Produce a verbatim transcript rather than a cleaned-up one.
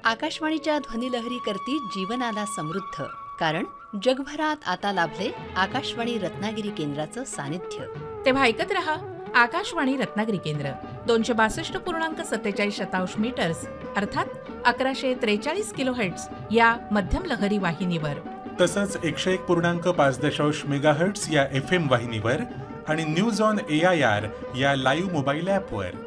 आकाशवाणीच्या ध्वनिलहरी करती जीवनाला समृद्ध, कारण जगभरात आता लाभले आकाशवाणी रत्नागिरी केंद्राचं सानिध्य. तेव्हा ऐकत रहा आकाशवाणी रत्नागिरी केंद्र दोनशे बासष्ट पूर्णांक सत्तेचाळीस शतांश मीटर्स अर्थात अकराशे त्रेचाळीस किलो हर्ट्स या मध्यम लहरी वाहिनीवर, तसंच एकशे एक पूर्णांक पाच दशांश मेगाहर्ट्स या एफ एम वाहिनीवर आणि news on A I R या लाईव्ह मोबाईल ॲपवर.